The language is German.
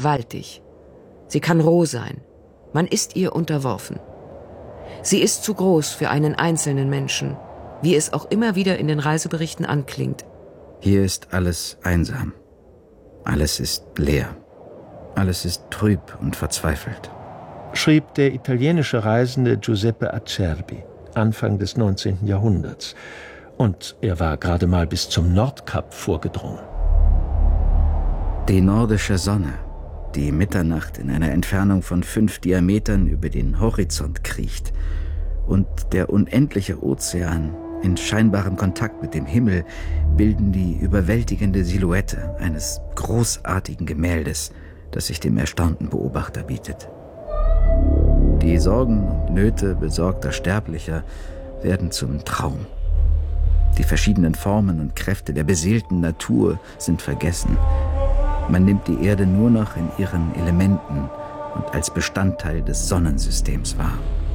gewaltig. Sie kann roh sein. Man ist ihr unterworfen. Sie ist zu groß für einen einzelnen Menschen, wie es auch immer wieder in den Reiseberichten anklingt. Hier ist alles einsam. Alles ist leer. Alles ist trüb und verzweifelt, schrieb der italienische Reisende Giuseppe Acerbi Anfang des 19. Jahrhunderts. Und er war gerade mal bis zum Nordkap vorgedrungen. Die nordische Sonne, die Mitternacht in einer Entfernung von 5 Diametern über den Horizont kriecht, und der unendliche Ozean in scheinbarem Kontakt mit dem Himmel bilden die überwältigende Silhouette eines großartigen Gemäldes, das sich dem erstaunten Beobachter bietet. Die Sorgen und Nöte besorgter Sterblicher werden zum Traum. Die verschiedenen Formen und Kräfte der beseelten Natur sind vergessen. Man nimmt die Erde nur noch in ihren Elementen und als Bestandteil des Sonnensystems wahr.